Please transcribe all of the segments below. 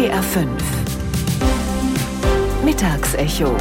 NDR 5 Mittagsecho.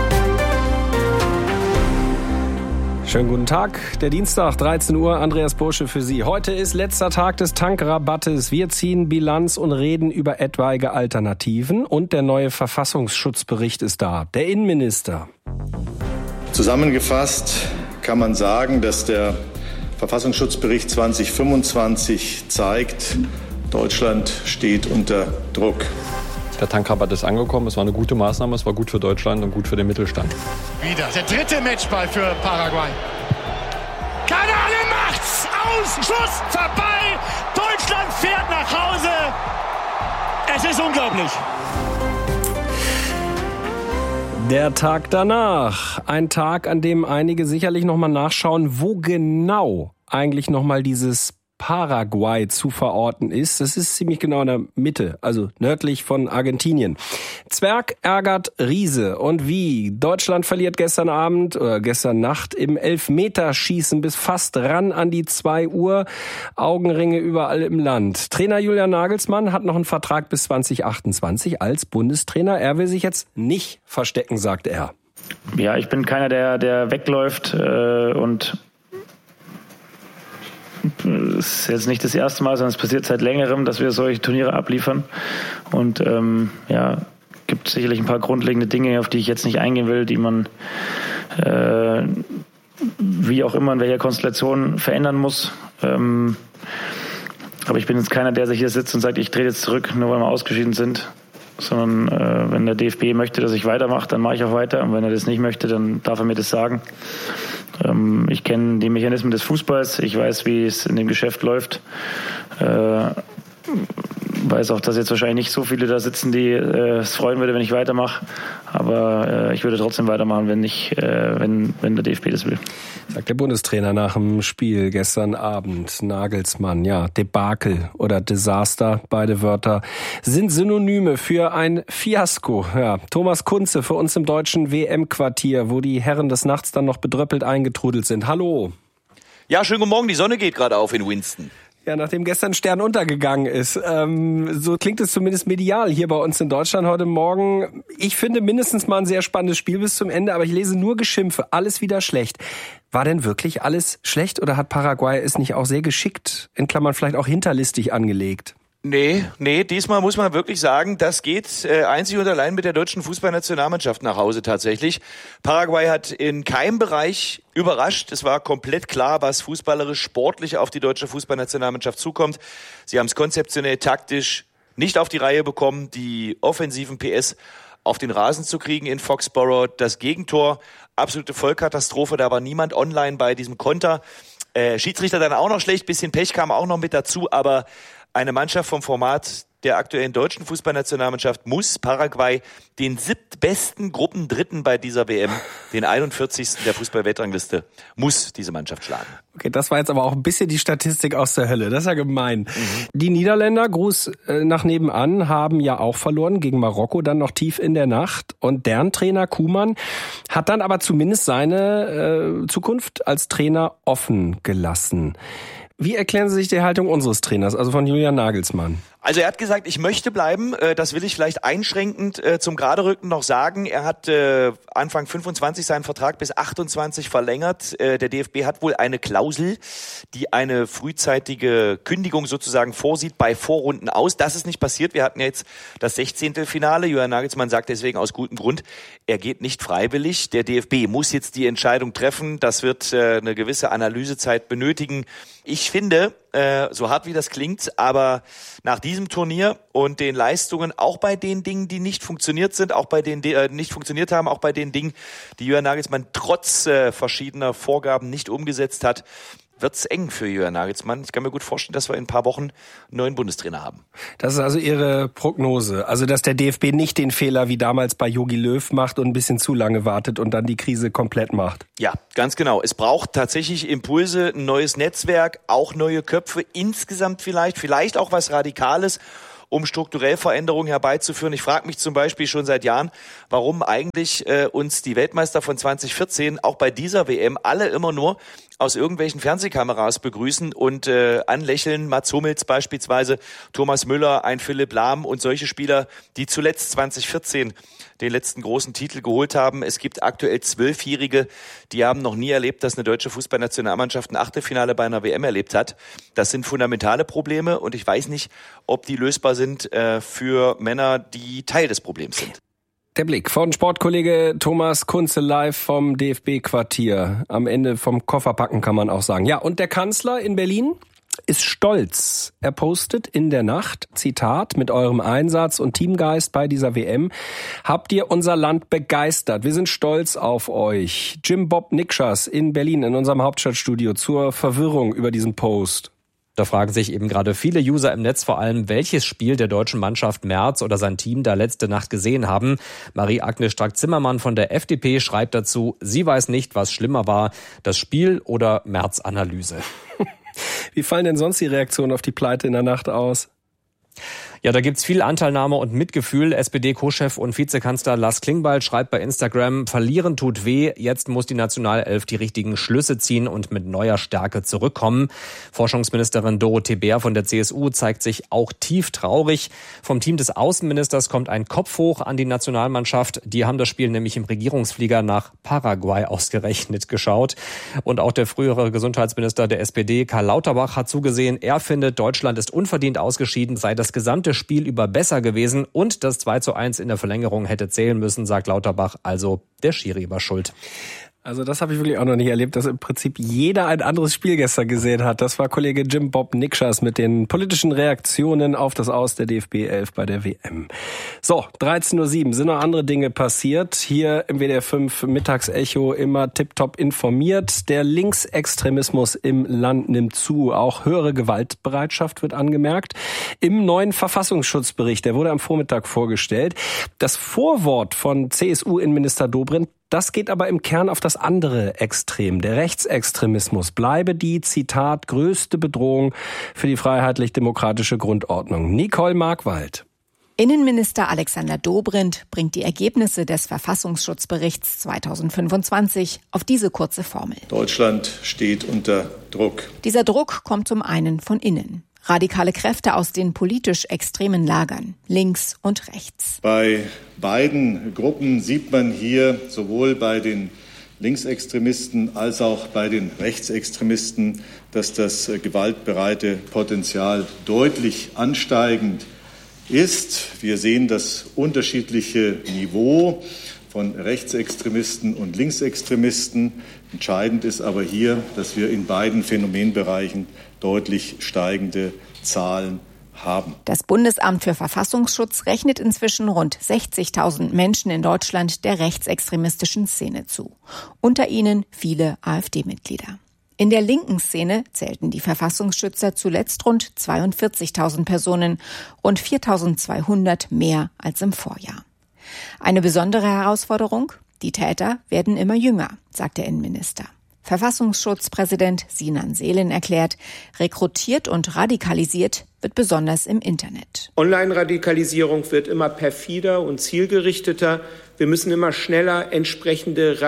Schönen guten Tag, der Dienstag, 13 Uhr, Andreas Bursche für Sie. Heute ist letzter Tag des Tankrabattes. Wir ziehen Bilanz und reden über etwaige Alternativen. Und der neue Verfassungsschutzbericht ist da. Der Innenminister. Zusammengefasst kann man sagen, dass der Verfassungsschutzbericht 2025 zeigt, Deutschland steht unter Druck. Der Tankrabatt ist angekommen, es war eine gute Maßnahme, es war gut für Deutschland und gut für den Mittelstand. Wieder der dritte Matchball für Paraguay. Kanale macht's! Aus! Schuss! Vorbei! Deutschland fährt nach Hause! Es ist unglaublich! Der Tag danach. Ein Tag, an dem einige sicherlich nochmal nachschauen, wo genau eigentlich nochmal dieses Paraguay zu verorten ist. Das ist ziemlich genau in der Mitte, also nördlich von Argentinien. Zwerg ärgert Riese. Und wie? Deutschland verliert gestern Nacht im Elfmeterschießen bis fast ran an die 2 Uhr. Augenringe überall im Land. Trainer Julian Nagelsmann hat noch einen Vertrag bis 2028 als Bundestrainer. Er will sich jetzt nicht verstecken, sagt er. Ja, ich bin keiner, der wegläuft und es ist jetzt nicht das erste Mal, sondern es passiert seit längerem, dass wir solche Turniere abliefern. Und gibt sicherlich ein paar grundlegende Dinge, auf die ich jetzt nicht eingehen will, die man wie auch immer in welcher Konstellation verändern muss. Aber ich bin jetzt keiner, der sich hier sitzt und sagt, ich trete jetzt zurück, nur weil wir ausgeschieden sind. Sondern wenn der DFB möchte, dass ich weitermache, dann mache ich auch weiter. Und wenn er das nicht möchte, dann darf er mir das sagen. Ich kenne die Mechanismen des Fußballs. Ich weiß, wie es in dem Geschäft läuft. Weiß auch, dass jetzt wahrscheinlich nicht so viele da sitzen, die es freuen würde, wenn ich weitermache. Aber ich würde trotzdem weitermachen, wenn der DFB das will. Sagt der Bundestrainer nach dem Spiel gestern Abend. Nagelsmann, ja, Debakel oder Desaster, beide Wörter sind Synonyme für ein Fiasko. Ja, Thomas Kunze für uns im deutschen WM-Quartier, wo die Herren des Nachts dann noch bedröppelt eingetrudelt sind. Hallo. Ja, schönen guten Morgen, die Sonne geht gerade auf in Winston. Ja, nachdem gestern Stern untergegangen ist. So klingt es zumindest medial hier bei uns in Deutschland heute Morgen. Ich finde mindestens mal ein sehr spannendes Spiel bis zum Ende, aber ich lese nur Geschimpfe, alles wieder schlecht. War denn wirklich alles schlecht oder hat Paraguay es nicht auch sehr geschickt, in Klammern vielleicht auch hinterlistig angelegt? Nee, diesmal muss man wirklich sagen, das geht einzig und allein mit der deutschen Fußballnationalmannschaft nach Hause tatsächlich. Paraguay hat in keinem Bereich überrascht. Es war komplett klar, was fußballerisch, sportlich auf die deutsche Fußballnationalmannschaft zukommt. Sie haben es konzeptionell, taktisch nicht auf die Reihe bekommen, die offensiven PS auf den Rasen zu kriegen in Foxborough. Das Gegentor, absolute Vollkatastrophe, da war niemand online bei diesem Konter. Schiedsrichter dann auch noch schlecht, bisschen Pech kam auch noch mit dazu, aber eine Mannschaft vom Format der aktuellen deutschen Fußballnationalmannschaft muss Paraguay, den 7. Gruppendritten bei dieser WM, den 41. der Fußball-Weltrangliste, muss diese Mannschaft schlagen. Okay, das war jetzt aber auch ein bisschen die Statistik aus der Hölle. Das ist ja gemein. Die Niederländer, Gruß nach nebenan, haben ja auch verloren gegen Marokko, dann noch tief in der Nacht. Und deren Trainer Koeman hat dann aber zumindest seine Zukunft als Trainer offen gelassen. Wie erklären Sie sich die Haltung unseres Trainers, also von Julian Nagelsmann? Also er hat gesagt, ich möchte bleiben. Das will ich vielleicht einschränkend zum Geraderücken noch sagen. Er hat Anfang 25 seinen Vertrag bis 28 verlängert. Der DFB hat wohl eine Klausel, die eine frühzeitige Kündigung sozusagen vorsieht bei Vorrunden aus. Das ist nicht passiert. Wir hatten ja jetzt das 16. Finale. Julian Nagelsmann sagt deswegen aus gutem Grund, er geht nicht freiwillig. Der DFB muss jetzt die Entscheidung treffen. Das wird eine gewisse Analysezeit benötigen. Ich finde, so hart wie das klingt, aber nach diesem Turnier und den Leistungen, auch bei den Dingen, die nicht funktioniert sind, auch bei denen, die nicht funktioniert haben, auch bei den Dingen, die Julian Nagelsmann trotz verschiedener Vorgaben nicht umgesetzt hat, wird's eng für Julian Nagelsmann. Ich kann mir gut vorstellen, dass wir in ein paar Wochen einen neuen Bundestrainer haben. Das ist also Ihre Prognose. Also, dass der DFB nicht den Fehler wie damals bei Jogi Löw macht und ein bisschen zu lange wartet und dann die Krise komplett macht. Ja, ganz genau. Es braucht tatsächlich Impulse, ein neues Netzwerk, auch neue Köpfe, insgesamt vielleicht auch was Radikales, um strukturell Veränderungen herbeizuführen. Ich frage mich zum Beispiel schon seit Jahren, warum eigentlich uns die Weltmeister von 2014 auch bei dieser WM alle immer nur aus irgendwelchen Fernsehkameras begrüßen und anlächeln. Mats Hummels beispielsweise, Thomas Müller, ein Philipp Lahm und solche Spieler, die zuletzt 2014 den letzten großen Titel geholt haben. Es gibt aktuell 12-Jährige, die haben noch nie erlebt, dass eine deutsche Fußballnationalmannschaft ein Achtelfinale bei einer WM erlebt hat. Das sind fundamentale Probleme und ich weiß nicht, ob die lösbar sind für Männer, die Teil des Problems sind. Der Blick von Sportkollege Thomas Kunze live vom DFB-Quartier. Am Ende vom Kofferpacken kann man auch sagen. Ja, und der Kanzler in Berlin ist stolz. Er postet in der Nacht, Zitat, mit eurem Einsatz und Teamgeist bei dieser WM habt ihr unser Land begeistert. Wir sind stolz auf euch. Jim Bob Nikschas in Berlin in unserem Hauptstadtstudio zur Verwirrung über diesen Post. Da fragen sich eben gerade viele User im Netz vor allem, welches Spiel der deutschen Mannschaft Merz oder sein Team da letzte Nacht gesehen haben. Marie-Agnes Strack-Zimmermann von der FDP schreibt dazu, sie weiß nicht, was schlimmer war, das Spiel oder Merz-Analyse. Wie fallen denn sonst die Reaktionen auf die Pleite in der Nacht aus? Ja, da gibt's viel Anteilnahme und Mitgefühl. SPD-Co-Chef und Vizekanzler Lars Klingbeil schreibt bei Instagram, verlieren tut weh, jetzt muss die Nationalelf die richtigen Schlüsse ziehen und mit neuer Stärke zurückkommen. Forschungsministerin Dorothee Bär von der CSU zeigt sich auch tief traurig. Vom Team des Außenministers kommt ein Kopf hoch an die Nationalmannschaft. Die haben das Spiel nämlich im Regierungsflieger nach Paraguay ausgerechnet geschaut. Und auch der frühere Gesundheitsminister der SPD, Karl Lauterbach, hat zugesehen, er findet, Deutschland ist unverdient ausgeschieden, sei das gesamte Spiel über besser gewesen und das 2:1 in der Verlängerung hätte zählen müssen, sagt Lauterbach, also der Schiri war schuld. Also das habe ich wirklich auch noch nicht erlebt, dass im Prinzip jeder ein anderes Spiel gestern gesehen hat. Das war Kollege Jim Bob Nikschas mit den politischen Reaktionen auf das Aus der DFB 11 bei der WM. So, 13:07 Uhr, sind noch andere Dinge passiert. Hier im WDR 5 Mittagsecho immer tipptopp informiert. Der Linksextremismus im Land nimmt zu. Auch höhere Gewaltbereitschaft wird angemerkt. Im neuen Verfassungsschutzbericht, der wurde am Vormittag vorgestellt. Das Vorwort von CSU-Innenminister Dobrindt, das geht aber im Kern auf das andere Extrem. Der Rechtsextremismus bleibe die, Zitat, größte Bedrohung für die freiheitlich-demokratische Grundordnung. Nicole Markwald. Innenminister Alexander Dobrindt bringt die Ergebnisse des Verfassungsschutzberichts 2025 auf diese kurze Formel. Deutschland steht unter Druck. Dieser Druck kommt zum einen von innen. Radikale Kräfte aus den politisch extremen Lagern, links und rechts. Bei beiden Gruppen sieht man hier sowohl bei den Linksextremisten als auch bei den Rechtsextremisten, dass das gewaltbereite Potenzial deutlich ansteigend ist. Wir sehen das unterschiedliche Niveau von Rechtsextremisten und Linksextremisten. Entscheidend ist aber hier, dass wir in beiden Phänomenbereichen deutlich steigende Zahlen haben. Das Bundesamt für Verfassungsschutz rechnet inzwischen rund 60.000 Menschen in Deutschland der rechtsextremistischen Szene zu. Unter ihnen viele AfD-Mitglieder. In der linken Szene zählten die Verfassungsschützer zuletzt rund 42.000 Personen, rund 4.200 mehr als im Vorjahr. Eine besondere Herausforderung? Die Täter werden immer jünger, sagt der Innenminister. Verfassungsschutzpräsident Sinan Selin erklärt, rekrutiert und radikalisiert wird besonders im Internet. Online-Radikalisierung wird immer perfider und zielgerichteter. Wir müssen immer schneller entsprechende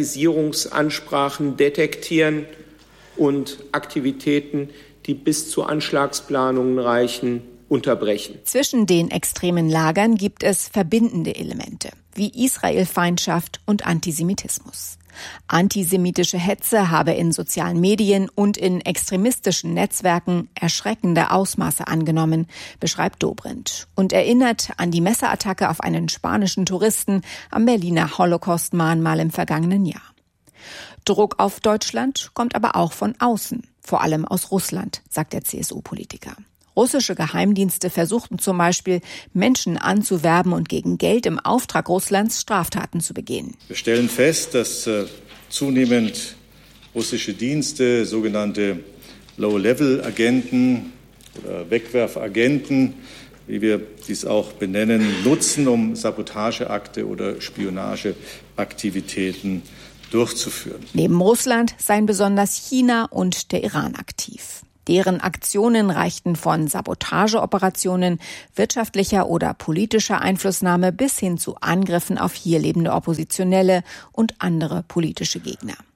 Radikalisierungsansprachen detektieren und Aktivitäten, die bis zu Anschlagsplanungen reichen, unterbrechen. Zwischen den extremen Lagern gibt es verbindende Elemente, wie Israelfeindschaft und Antisemitismus. Antisemitische Hetze habe in sozialen Medien und in extremistischen Netzwerken erschreckende Ausmaße angenommen, beschreibt Dobrindt und erinnert an die Messerattacke auf einen spanischen Touristen am Berliner Holocaust-Mahnmal im vergangenen Jahr. Druck auf Deutschland kommt aber auch von außen, vor allem aus Russland, sagt der CSU-Politiker. Russische Geheimdienste versuchten zum Beispiel, Menschen anzuwerben und gegen Geld im Auftrag Russlands Straftaten zu begehen. Wir stellen fest, dass zunehmend russische Dienste, sogenannte Low-Level-Agenten oder Wegwerfagenten, wie wir dies auch benennen, nutzen, um Sabotageakte oder Spionageaktivitäten durchzuführen. Neben Russland seien besonders China und der Iran aktiv. Deren Aktionen reichten von Sabotageoperationen, wirtschaftlicher oder politischer Einflussnahme bis hin zu Angriffen auf hier lebende Oppositionelle und andere politische Gegner.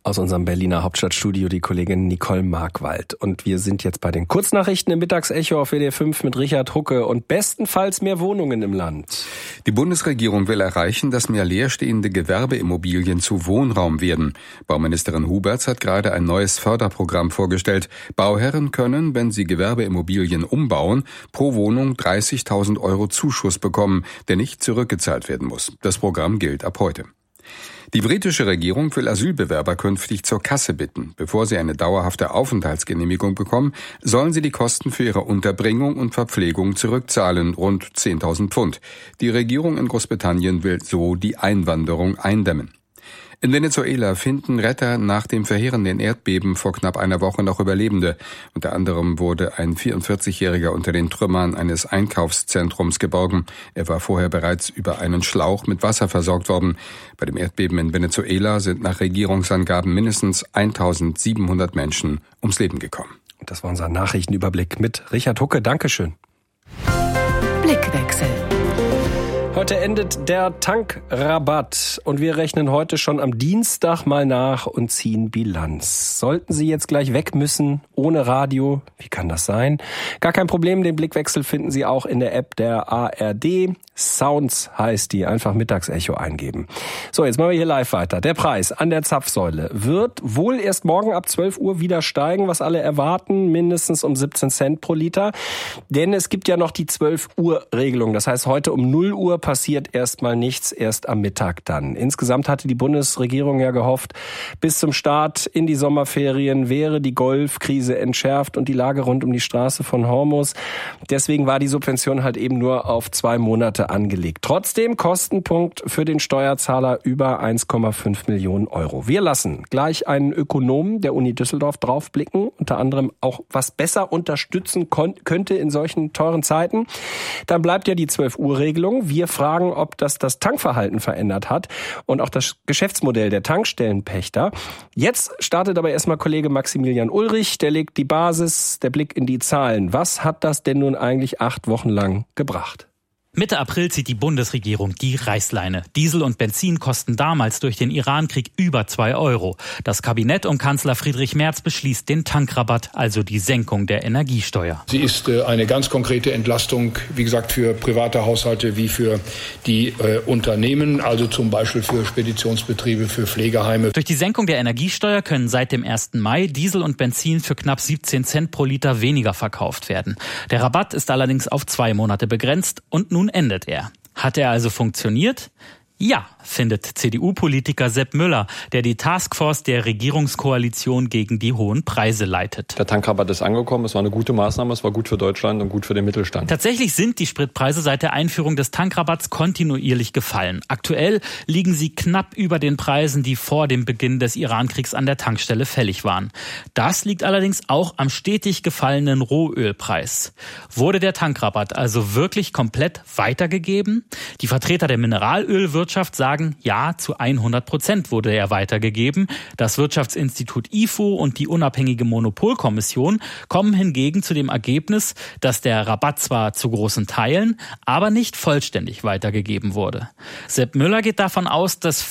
Aus unserem Berliner Hauptstadtstudio die Kollegin Nicole Markwald. Und wir sind jetzt bei den Kurznachrichten im Mittagsecho auf WDR 5 mit Richard Hucke und bestenfalls mehr Wohnungen im Land. Die Bundesregierung will erreichen, dass mehr leerstehende Gewerbeimmobilien zu Wohnraum werden. Bauministerin Huberts hat gerade ein neues Förderprogramm vorgestellt. Bauherren können, wenn sie Gewerbeimmobilien umbauen, pro Wohnung 30.000 € Zuschuss bekommen, der nicht zurückgezahlt werden muss. Das Programm gilt ab heute. Die britische Regierung will Asylbewerber künftig zur Kasse bitten. Bevor sie eine dauerhafte Aufenthaltsgenehmigung bekommen, sollen sie die Kosten für ihre Unterbringung und Verpflegung zurückzahlen, rund 10.000 £. Die Regierung in Großbritannien will so die Einwanderung eindämmen. In Venezuela finden Retter nach dem verheerenden Erdbeben vor knapp einer Woche noch Überlebende. Unter anderem wurde ein 44-Jähriger unter den Trümmern eines Einkaufszentrums geborgen. Er war vorher bereits über einen Schlauch mit Wasser versorgt worden. Bei dem Erdbeben in Venezuela sind nach Regierungsangaben mindestens 1.700 Menschen ums Leben gekommen. Das war unser Nachrichtenüberblick mit Richard Hucke. Dankeschön. Blickwechsel. Heute endet der Tankrabatt und wir rechnen heute schon am Dienstag mal nach und ziehen Bilanz. Sollten Sie jetzt gleich weg müssen, ohne Radio, wie kann das sein? Gar kein Problem, den Blickwechsel finden Sie auch in der App der ARD. Sounds heißt die, einfach Mittagsecho eingeben. So, jetzt machen wir hier live weiter. Der Preis an der Zapfsäule wird wohl erst morgen ab 12 Uhr wieder steigen, was alle erwarten, mindestens um 17 Cent pro Liter. Denn es gibt ja noch die 12-Uhr-Regelung. Das heißt, heute um 0 Uhr passiert erstmal nichts, erst am Mittag dann. Insgesamt hatte die Bundesregierung ja gehofft, bis zum Start in die Sommerferien wäre die Golfkrise entschärft und die Lage rund um die Straße von Hormuz. Deswegen war die Subvention halt eben nur auf 2 Monate angelegt. Trotzdem Kostenpunkt für den Steuerzahler über 1,5 Millionen €. Wir lassen gleich einen Ökonomen der Uni Düsseldorf draufblicken, unter anderem auch was besser unterstützen könnte in solchen teuren Zeiten. Dann bleibt ja die 12-Uhr-Regelung. Wir fragen, ob das Tankverhalten verändert hat und auch das Geschäftsmodell der Tankstellenpächter. Jetzt startet aber erstmal Kollege Maximilian Ulrich, der legt die Basis, der Blick in die Zahlen. Was hat das denn nun eigentlich 8 Wochen lang gebracht? Mitte April zieht die Bundesregierung die Reißleine. Diesel und Benzin kosten damals durch den Irankrieg über 2 €. Das Kabinett um Kanzler Friedrich Merz beschließt den Tankrabatt, also die Senkung der Energiesteuer. Sie ist eine ganz konkrete Entlastung, wie gesagt, für private Haushalte wie für die Unternehmen, also zum Beispiel für Speditionsbetriebe, für Pflegeheime. Durch die Senkung der Energiesteuer können seit dem 1. Mai Diesel und Benzin für knapp 17 Cent pro Liter weniger verkauft werden. Der Rabatt ist allerdings auf 2 Monate begrenzt und nun endet er. Hat er also funktioniert? Ja, findet CDU-Politiker Sepp Müller, der die Taskforce der Regierungskoalition gegen die hohen Preise leitet. Der Tankrabatt ist angekommen, es war eine gute Maßnahme, es war gut für Deutschland und gut für den Mittelstand. Tatsächlich sind die Spritpreise seit der Einführung des Tankrabatts kontinuierlich gefallen. Aktuell liegen sie knapp über den Preisen, die vor dem Beginn des Irankriegs an der Tankstelle fällig waren. Das liegt allerdings auch am stetig gefallenen Rohölpreis. Wurde der Tankrabatt also wirklich komplett weitergegeben? Die Vertreter der Mineralölwirtschaft sagen, ja, zu 100% wurde er weitergegeben. Das Wirtschaftsinstitut IFO und die unabhängige Monopolkommission kommen hingegen zu dem Ergebnis, dass der Rabatt zwar zu großen Teilen, aber nicht vollständig weitergegeben wurde. Sepp Müller geht davon aus, dass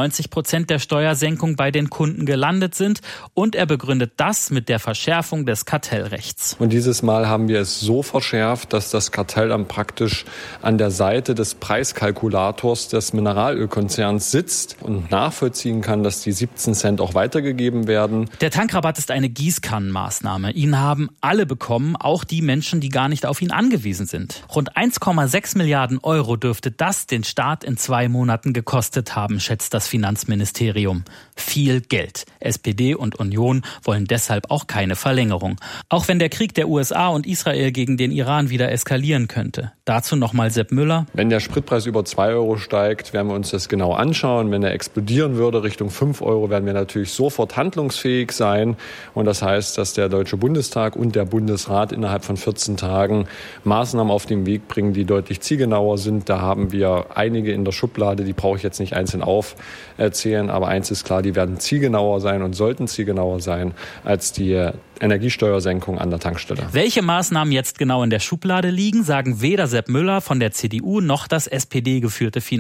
95% der Steuersenkung bei den Kunden gelandet sind und er begründet das mit der Verschärfung des Kartellrechts. Und dieses Mal haben wir es so verschärft, dass das Kartellamt praktisch an der Seite des Preiskalkulators des Mineralölkonzerns sitzt und nachvollziehen kann, dass die 17 Cent auch weitergegeben werden. Der Tankrabatt ist eine Gießkannenmaßnahme. Ihn haben alle bekommen, auch die Menschen, die gar nicht auf ihn angewiesen sind. Rund 1,6 Milliarden € dürfte das den Staat in 2 Monaten gekostet haben, schätzt das Finanzministerium. Viel Geld. SPD und Union wollen deshalb auch keine Verlängerung. Auch wenn der Krieg der USA und Israel gegen den Iran wieder eskalieren könnte. Dazu nochmal Sepp Müller. Wenn der Spritpreis über 2 € steigt, werden wir uns das genau anschauen. Wenn er explodieren würde Richtung 5 €, werden wir natürlich sofort handlungsfähig sein. Und das heißt, dass der Deutsche Bundestag und der Bundesrat innerhalb von 14 Tagen Maßnahmen auf den Weg bringen, die deutlich zielgenauer sind. Da haben wir einige in der Schublade, die brauche ich jetzt nicht einzeln aufzählen. Aber eins ist klar, die werden zielgenauer sein und sollten zielgenauer sein als die Energiesteuersenkung an der Tankstelle. Welche Maßnahmen jetzt genau in der Schublade liegen, sagen weder Sepp Müller von der CDU noch das SPD-geführte Finanzministerium.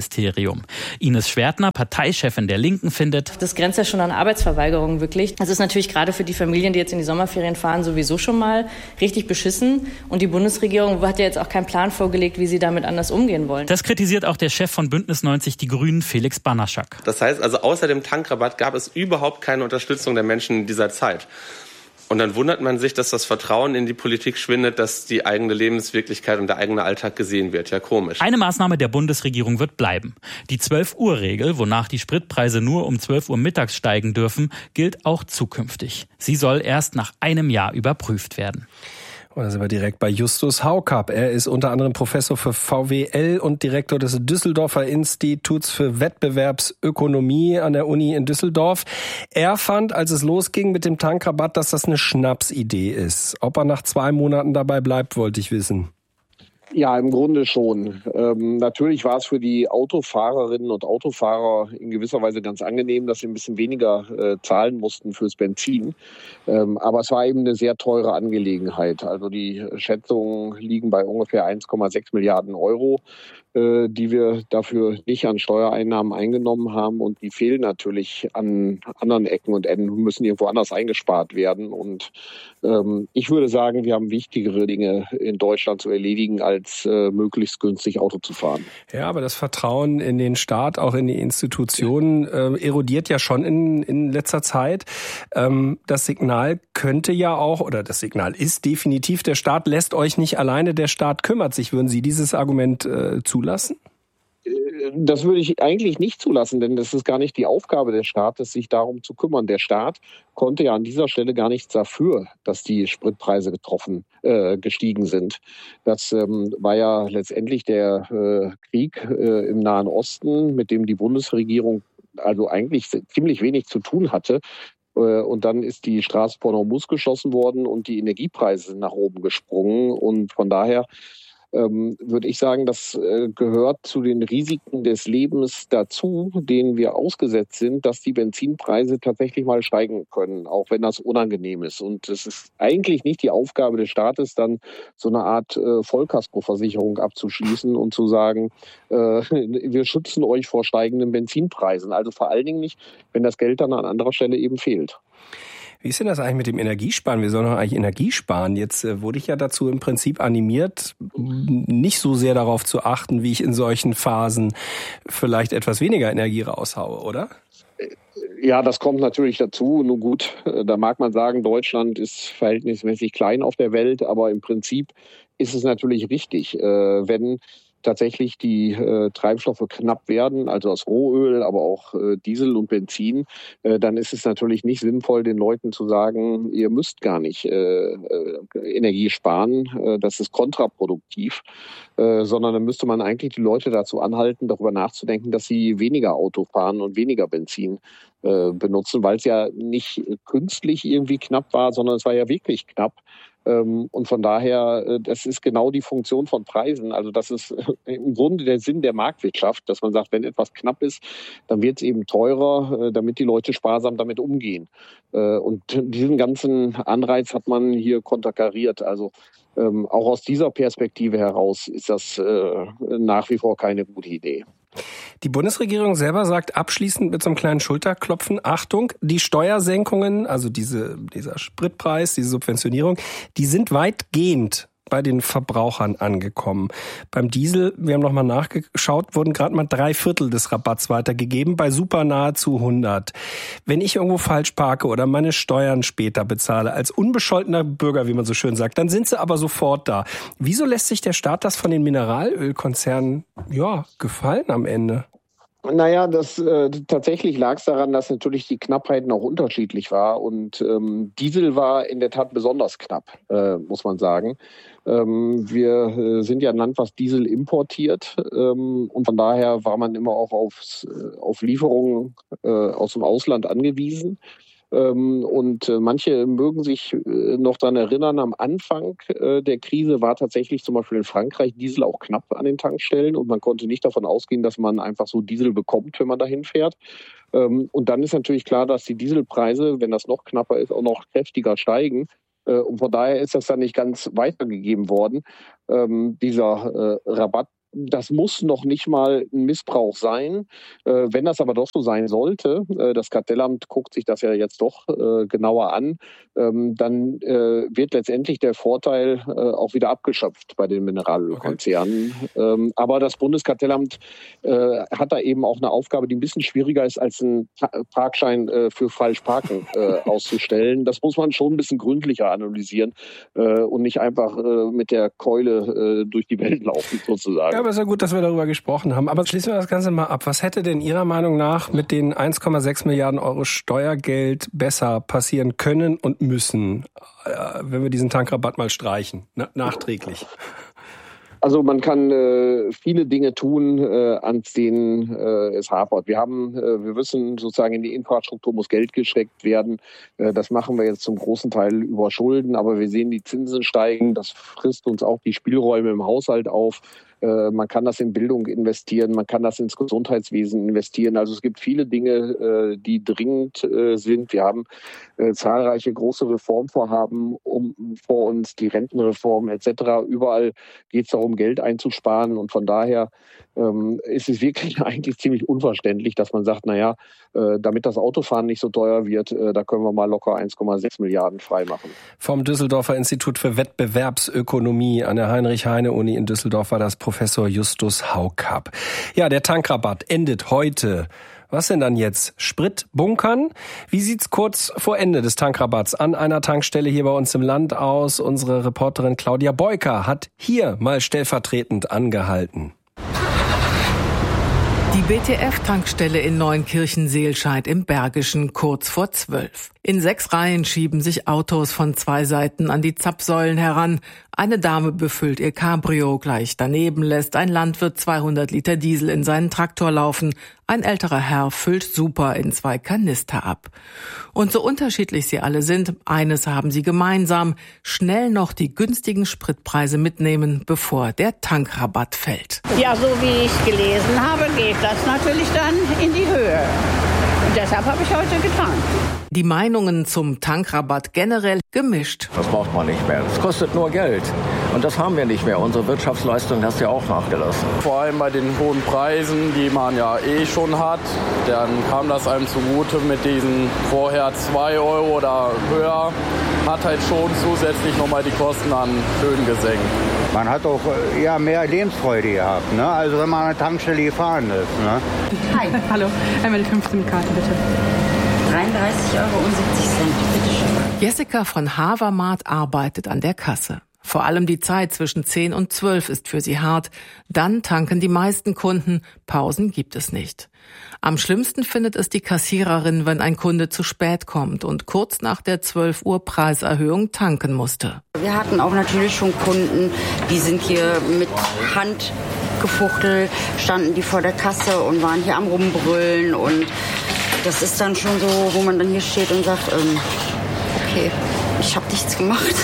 Innenministerium. Ines Schwertner, Parteichefin der Linken, findet: Das grenzt ja schon an Arbeitsverweigerung wirklich. Das ist natürlich gerade für die Familien, die jetzt in die Sommerferien fahren, sowieso schon mal richtig beschissen. Und die Bundesregierung hat ja jetzt auch keinen Plan vorgelegt, wie sie damit anders umgehen wollen. Das kritisiert auch der Chef von Bündnis 90 Die Grünen, Felix Banaschak. Das heißt also, außer dem Tankrabatt gab es überhaupt keine Unterstützung der Menschen in dieser Zeit. Und dann wundert man sich, dass das Vertrauen in die Politik schwindet, dass die eigene Lebenswirklichkeit und der eigene Alltag gesehen wird. Ja, komisch. Eine Maßnahme der Bundesregierung wird bleiben. Die 12-Uhr-Regel, wonach die Spritpreise nur um 12 Uhr mittags steigen dürfen, gilt auch zukünftig. Sie soll erst nach einem Jahr überprüft werden. Und da sind wir direkt bei Justus Haukapp. Er ist unter anderem Professor für VWL und Direktor des Düsseldorfer Instituts für Wettbewerbsökonomie an der Uni in Düsseldorf. Er fand, als es losging mit dem Tankrabatt, dass das eine Schnapsidee ist. Ob er nach 2 Monaten dabei bleibt, wollte ich wissen. Ja, im Grunde schon. Natürlich war es für die Autofahrerinnen und Autofahrer in gewisser Weise ganz angenehm, dass sie ein bisschen weniger zahlen mussten fürs Benzin. Aber es war eben eine sehr teure Angelegenheit. Also die Schätzungen liegen bei ungefähr 1,6 Milliarden Euro, die wir dafür nicht an Steuereinnahmen eingenommen haben. Und die fehlen natürlich an anderen Ecken und Enden, müssen irgendwo anders eingespart werden. Und ich würde sagen, wir haben wichtigere Dinge in Deutschland zu erledigen, als möglichst günstig Auto zu fahren. Ja, aber das Vertrauen in den Staat, auch in die Institutionen, erodiert ja schon in letzter Zeit. Das Signal könnte ja auch, oder das Signal ist definitiv, der Staat lässt euch nicht alleine, der Staat kümmert sich. Würden Sie dieses Argument zulassen? Das würde ich eigentlich nicht zulassen, denn das ist gar nicht die Aufgabe des Staates, sich darum zu kümmern. Der Staat konnte ja an dieser Stelle gar nichts dafür, dass die Spritpreise gestiegen sind. Das war ja letztendlich der Krieg im Nahen Osten, mit dem die Bundesregierung also eigentlich ziemlich wenig zu tun hatte. Und dann ist die Straße vor Hormuz geschossen worden und die Energiepreise sind nach oben gesprungen. Und von daher würde ich sagen, das gehört zu den Risiken des Lebens dazu, denen wir ausgesetzt sind, dass die Benzinpreise tatsächlich mal steigen können, auch wenn das unangenehm ist. Und es ist eigentlich nicht die Aufgabe des Staates, dann so eine Art Vollkaskoversicherung abzuschließen und zu sagen, wir schützen euch vor steigenden Benzinpreisen. Also vor allen Dingen nicht, wenn das Geld dann an anderer Stelle eben fehlt. Wie ist denn das eigentlich mit dem Energiesparen? Wir sollen doch eigentlich Energie sparen. Jetzt wurde ich ja dazu im Prinzip animiert, nicht so sehr darauf zu achten, wie ich in solchen Phasen vielleicht etwas weniger Energie raushaue, oder? Ja, das kommt natürlich dazu. Nun gut, da mag man sagen, Deutschland ist verhältnismäßig klein auf der Welt, aber im Prinzip ist es natürlich richtig, wenn tatsächlich die Treibstoffe knapp werden, also das Rohöl, aber auch Diesel und Benzin, dann ist es natürlich nicht sinnvoll, den Leuten zu sagen, ihr müsst gar nicht Energie sparen, das ist kontraproduktiv, sondern dann müsste man eigentlich die Leute dazu anhalten, darüber nachzudenken, dass sie weniger Auto fahren und weniger Benzin benutzen, weil es ja nicht künstlich irgendwie knapp war, sondern es war ja wirklich knapp. Und von daher, das ist genau die Funktion von Preisen. Also das ist im Grunde der Sinn der Marktwirtschaft, dass man sagt, wenn etwas knapp ist, dann wird es eben teurer, damit die Leute sparsam damit umgehen. Und diesen ganzen Anreiz hat man hier konterkariert. Also auch aus dieser Perspektive heraus ist das nach wie vor keine gute Idee. Die Bundesregierung selber sagt abschließend mit so einem kleinen Schulterklopfen, Achtung, die Steuersenkungen, also dieser Spritpreis, diese Subventionierung, die sind weitgehend bei den Verbrauchern angekommen. Beim Diesel, wir haben nochmal nachgeschaut, wurden gerade mal 3/4 des Rabatts weitergegeben, bei Super nahezu 100. Wenn ich irgendwo falsch parke oder meine Steuern später bezahle, als unbescholtener Bürger, wie man so schön sagt, dann sind sie aber sofort da. Wieso lässt sich der Staat das von den Mineralölkonzernen, gefallen am Ende? Naja, tatsächlich lag es daran, dass natürlich die Knappheit noch unterschiedlich war und Diesel war in der Tat besonders knapp, muss man sagen. Wir sind ja ein Land, was Diesel importiert und von daher war man immer auch auf Lieferungen aus dem Ausland angewiesen. Und manche mögen sich noch daran erinnern, am Anfang der Krise war tatsächlich zum Beispiel in Frankreich Diesel auch knapp an den Tankstellen und man konnte nicht davon ausgehen, dass man einfach so Diesel bekommt, wenn man dahin fährt. Und dann ist natürlich klar, dass die Dieselpreise, wenn das noch knapper ist, auch noch kräftiger steigen. Und von daher ist das dann nicht ganz weitergegeben worden. Dieser Rabatt Das muss noch nicht mal ein Missbrauch sein. Wenn das aber doch so sein sollte, das Kartellamt guckt sich das ja jetzt doch genauer an, dann wird letztendlich der Vorteil auch wieder abgeschöpft bei den Mineralölkonzernen. Okay. Aber das Bundeskartellamt hat da eben auch eine Aufgabe, die ein bisschen schwieriger ist, als einen Parkschein für Falschparken auszustellen. Das muss man schon ein bisschen gründlicher analysieren und nicht einfach mit der Keule durch die Welt laufen, sozusagen. Ja, aber es ist ja gut, dass wir darüber gesprochen haben. Aber schließen wir das Ganze mal ab. Was hätte denn Ihrer Meinung nach mit den 1,6 Milliarden Euro Steuergeld besser passieren können und müssen, wenn wir diesen Tankrabatt mal streichen, nachträglich? Also man kann viele Dinge tun, an denen es hapert. Wir wissen sozusagen, in die Infrastruktur muss Geld gesteckt werden. Das machen wir jetzt zum großen Teil über Schulden, aber wir sehen, die Zinsen steigen. Das frisst uns auch die Spielräume im Haushalt auf. Man kann das in Bildung investieren, man kann das ins Gesundheitswesen investieren. Also es gibt viele Dinge, die dringend sind. Wir haben zahlreiche große Reformvorhaben vor uns, die Rentenreform etc. Überall geht es darum, Geld einzusparen. Und von daher ist es wirklich eigentlich ziemlich unverständlich, dass man sagt, naja, damit das Autofahren nicht so teuer wird, da können wir mal locker 1,6 Milliarden freimachen. Vom Düsseldorfer Institut für Wettbewerbsökonomie an der Heinrich-Heine-Uni in Düsseldorf war das Professor Justus Haukapp. Ja, der Tankrabatt endet heute. Was denn dann jetzt? Sprit bunkern? Wie sieht's kurz vor Ende des Tankrabatts an einer Tankstelle hier bei uns im Land aus? Unsere Reporterin Claudia Beuker hat hier mal stellvertretend angehalten. Die BTF-Tankstelle in Neunkirchen-Seelscheid im Bergischen kurz vor 12. In 6 Reihen schieben sich Autos von 2 Seiten an die Zapfsäulen heran. Eine Dame befüllt ihr Cabrio, gleich daneben lässt ein Landwirt 200 Liter Diesel in seinen Traktor laufen. Ein älterer Herr füllt Super in 2 Kanister ab. Und so unterschiedlich sie alle sind, eines haben sie gemeinsam: schnell noch die günstigen Spritpreise mitnehmen, bevor der Tankrabatt fällt. Ja, so wie ich gelesen habe, geht das natürlich dann in die Höhe. Und deshalb habe ich heute getankt. Die Meinungen zum Tankrabatt generell gemischt. Das braucht man nicht mehr. Das kostet nur Geld. Und das haben wir nicht mehr. Unsere Wirtschaftsleistung hat ja auch nachgelassen. Vor allem bei den hohen Preisen, die man ja schon hat, dann kam das einem zugute mit diesen vorher 2 Euro oder höher. Hat halt schon zusätzlich nochmal die Kosten an Höhen gesenkt. Man hat auch mehr Lebensfreude gehabt, ne? Also wenn man an eine Tankstelle gefahren ist. Ne? Hi, hallo. Einmal die 15-Karte bitte. 33,70 Euro, bitte schön. Jessica von Havermart arbeitet an der Kasse. Vor allem die Zeit zwischen 10 und 12 ist für sie hart. Dann tanken die meisten Kunden. Pausen gibt es nicht. Am schlimmsten findet es die Kassiererin, wenn ein Kunde zu spät kommt und kurz nach der 12 Uhr Preiserhöhung tanken musste. Wir hatten auch natürlich schon Kunden, die sind hier mit Hand gefuchtelt, standen die vor der Kasse und waren hier am Rumbrüllen. Und das ist dann schon so, wo man dann hier steht und sagt, okay, ich habe nichts gemacht.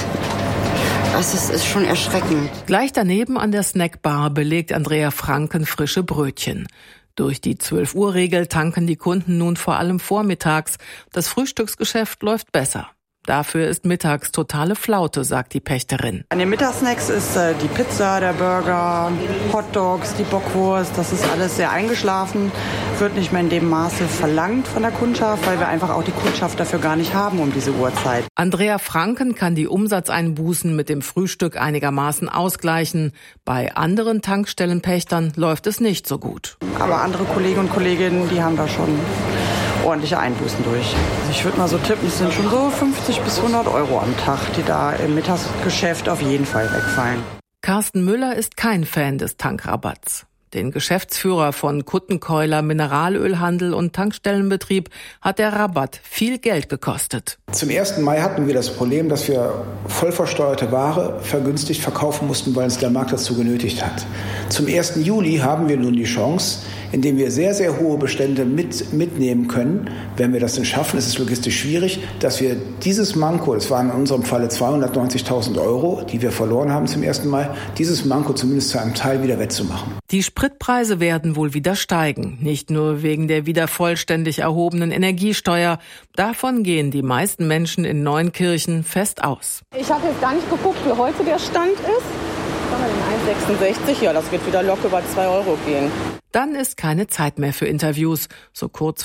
Das ist schon erschreckend. Gleich daneben an der Snackbar belegt Andrea Franken frische Brötchen. Durch die 12-Uhr-Regel tanken die Kunden nun vor allem vormittags. Das Frühstücksgeschäft läuft besser. Dafür ist mittags totale Flaute, sagt die Pächterin. An den Mittagssnacks ist die Pizza, der Burger, Hotdogs, die Bockwurst, das ist alles sehr eingeschlafen. Wird nicht mehr in dem Maße verlangt von der Kundschaft, weil wir einfach auch die Kundschaft dafür gar nicht haben um diese Uhrzeit. Andrea Franken kann die Umsatzeinbußen mit dem Frühstück einigermaßen ausgleichen. Bei anderen Tankstellenpächtern läuft es nicht so gut. Aber andere Kollegen und Kolleginnen, die haben da schon ordentliche Einbußen durch. Also ich würde mal so tippen, es sind schon so 50 bis 100 Euro am Tag, die da im Mittagsgeschäft auf jeden Fall wegfallen. Carsten Müller ist kein Fan des Tankrabatts. Den Geschäftsführer von Kuttenkeuler Mineralölhandel und Tankstellenbetrieb hat der Rabatt viel Geld gekostet. Zum 1. Mai hatten wir das Problem, dass wir voll versteuerte Ware vergünstigt verkaufen mussten, weil uns der Markt dazu genötigt hat. Zum 1. Juli haben wir nun die Chance, indem wir sehr, sehr hohe Bestände mitnehmen können. Wenn wir das denn schaffen, ist es logistisch schwierig, dass wir dieses Manko, das waren in unserem Falle 290.000 Euro, die wir verloren haben zum 1. Mai, dieses Manko zumindest zu einem Teil wieder wettzumachen. Die Spritpreise werden wohl wieder steigen, nicht nur wegen der wieder vollständig erhobenen Energiesteuer. Davon gehen die meisten Menschen in Neunkirchen fest aus. Ich habe jetzt gar nicht geguckt, wie heute der Stand ist. 1,66, ja, das wird wieder locker über 2 € gehen. Dann ist keine Zeit mehr für Interviews. So kurz